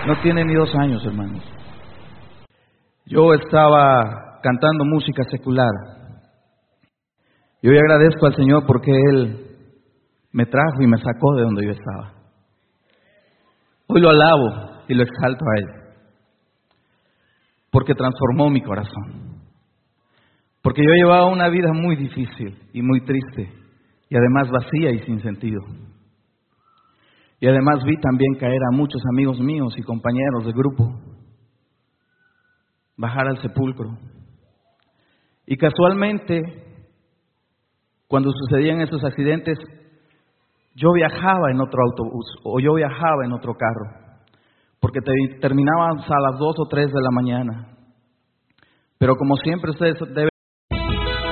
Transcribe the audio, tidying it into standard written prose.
No tiene ni 2 años, hermanos. Yo estaba cantando música secular. Y hoy agradezco al Señor porque Él me trajo y me sacó de donde yo estaba. Hoy lo alabo y lo exalto a Él, porque transformó mi corazón. Porque yo llevaba una vida muy difícil y muy triste, y además vacía y sin sentido. Y además vi también caer a muchos amigos míos y compañeros de grupo, bajar al sepulcro. Y casualmente, cuando sucedían esos accidentes, yo viajaba en otro autobús o yo viajaba en otro carro, porque terminaban a las 2 o 3 de la mañana. Pero como siempre ustedes deben